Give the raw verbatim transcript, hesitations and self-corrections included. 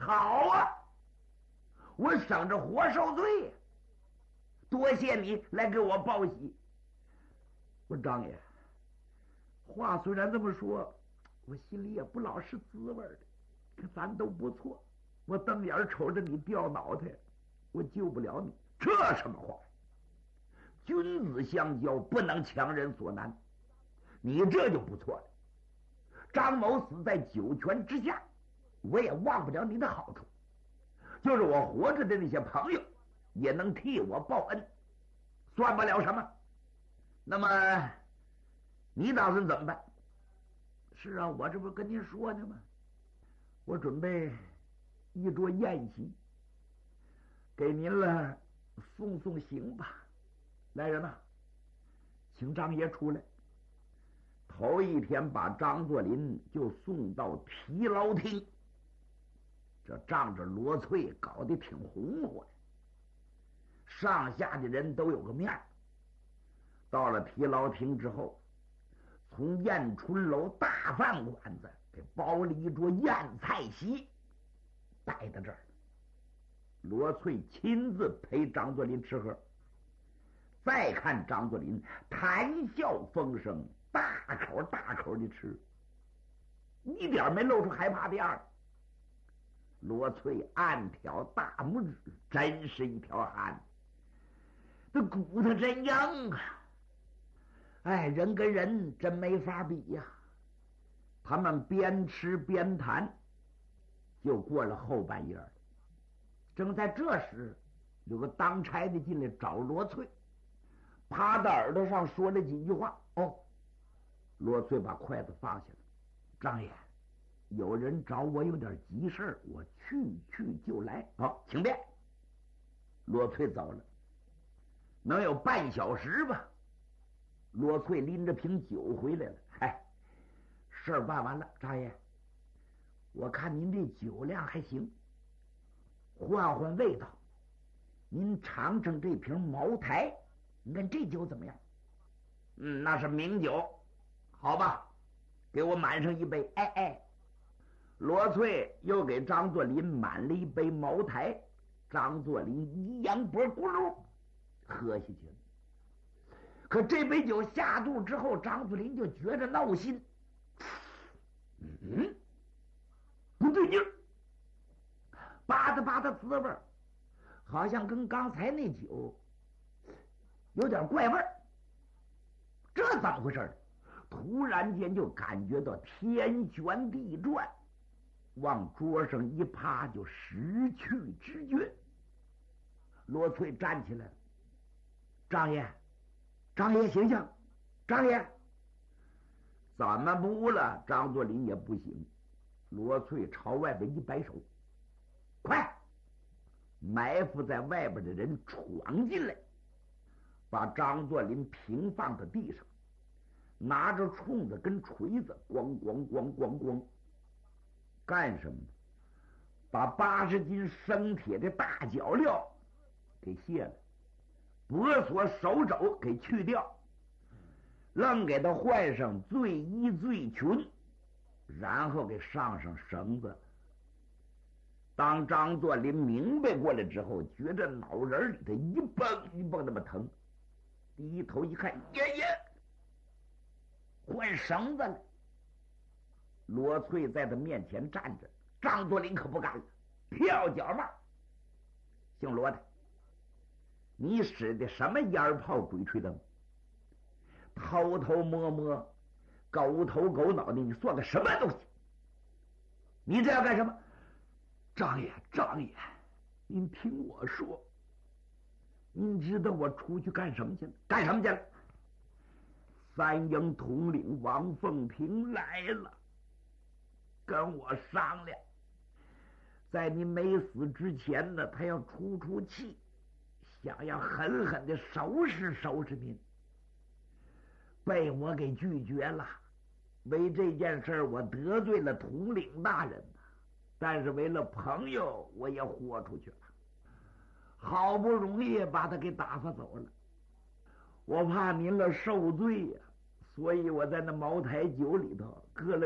好啊，我省着活受罪呀！多谢你来给我报喜。我说张爷，话虽然这么说，我心里也不老是滋味的。可咱都不错，我瞪眼瞅着你掉脑袋，我救不了你。这什么话？君子相交，不能强人所难。你这就不错了。张某死在九泉之下，我也忘不了你的好处。就是我活着的那些朋友，也能替我报恩，算不了什么。那么你打算怎么办？是啊，我这不跟您说呢吗？我准备一桌宴席，给您了送送行吧。来人呐，请张爷出来。头一天把张作霖就送到提牢厅，这仗着罗翠搞得挺红火的，上下的人都有个面儿。到了提牢厅之后，从燕春楼大饭馆子给包了一桌宴菜席，摆到这儿。罗翠亲自陪张作霖吃喝。再看张作霖谈笑风生，大口大口的吃，一点没露出害怕的样儿。罗翠暗挑大拇指，真是一条汗，这骨头真硬啊！哎，人跟人真没法比呀。他们边吃边谈，就过了后半夜了。正在这时，有个当差的进来找罗翠，趴在耳朵上说了几句话。哦，罗翠把筷子放下了。张爷，有人找我有点急事，我去去就来。好，请便。罗翠走了，能有半小时吧。罗翠拎着瓶酒回来了。嗨，事儿办完了，张爷，我看您这酒量还行，换换味道，您尝尝这瓶茅台，你看这酒怎么样？嗯，那是名酒，好吧，给我满上一杯。哎哎，罗翠又给张作霖满了一杯茅台，张作霖一扬脖，咕噜喝下去了。可这杯酒下肚之后，张作霖就觉着闹心。嗯，不对劲儿，吧嗒吧嗒滋味儿，好像跟刚才那酒有点怪味儿。这怎么回事？突然间就感觉到天旋地转，往桌上一趴就失去知觉。罗翠站起来了。张爷，张爷醒醒，张爷！怎么不了？张作霖也不醒。罗翠朝外边一摆手，快！埋伏在外边的人闯进来，把张作霖平放在地上，拿着冲子跟锤子，咣咣咣咣咣，干什么呢？把八十斤生铁的大脚镣给卸了，脖锁手肘给去掉，愣给他换上罪衣罪裙，然后给上上绳子。当张作霖明白过来之后，觉着脑仁里头一蹦一蹦那么疼，低头一看，爷爷换绳子了。罗翠在他面前站着，张作霖可不敢了，跳脚骂：姓罗的，你使的什么烟炮鬼吹灯？偷偷摸摸，狗头狗脑的，你算个什么东西？你这要干什么？张爷，张爷，您听我说，您知道我出去干什么去了？干什么去了？三营统领王凤亭来了，跟我商量，在您没死之前呢，他要出出气，想要狠狠的收拾收拾您，被我给拒绝了。为这件事我得罪了统领大人，但是为了朋友，我也豁出去了。好不容易把他给打发走了，我怕您了受罪呀、啊，所以我在那茅台酒里头搁了